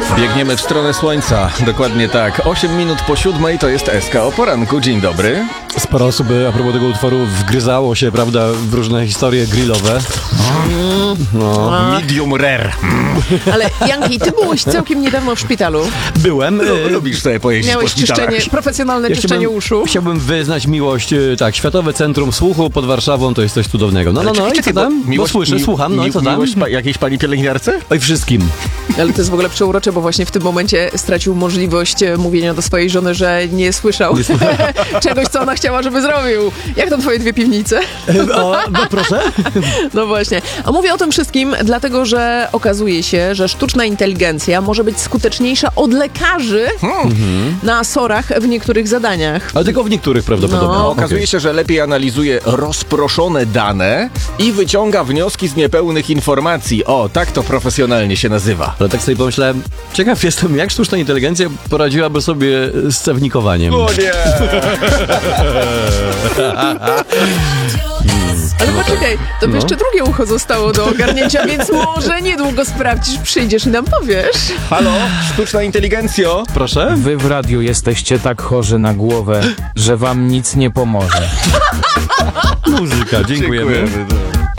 Biegniemy w stronę słońca, dokładnie tak. 8 minut po 7 to jest SK o poranku. Dzień dobry. Sporo osób a propos tego utworu wgryzało się, prawda, w różne historie grillowe. Medium rare. Ale Janki, ty byłeś całkiem niedawno w szpitalu. Byłem. Lubisz sobie pojeździć Miałeś po szpitalach. profesjonalne czyszczenie uszu. Chciałbym wyznać miłość, Światowe Centrum Słuchu pod Warszawą to jest coś cudownego. No, i co tam? Bo słyszę, słucham, no i co tam? Miłość jakiejś pani pielęgniarce? Oj, wszystkim. Ale to jest w ogóle przeurocze, bo właśnie w tym momencie stracił możliwość mówienia do swojej żony, że nie słyszał czegoś, co ona chciała, żeby zrobił. Jak tam twoje 2 piwnice? No proszę. No właśnie. A mówię o tym wszystkim, dlatego że okazuje się, że sztuczna inteligencja może być skuteczniejsza od lekarzy na SOR-ach w niektórych zadaniach. Ale tylko w niektórych prawdopodobnie. No. Okazuje się, że lepiej analizuje rozproszone dane i wyciąga wnioski z niepełnych informacji. O, tak to profesjonalnie się nazywa. Ale tak sobie pomyślałem, ciekaw jestem, jak sztuczna inteligencja poradziłaby sobie z cewnikowaniem. O nie! Ale poczekaj, to jeszcze drugie ucho zostało do ogarnięcia, więc może niedługo sprawdzisz, przyjdziesz i nam powiesz. Halo, sztuczna inteligencjo? Proszę? Wy w radiu jesteście tak chorzy na głowę, że wam nic nie pomoże. Muzyka, dziękujemy. Dziękujemy.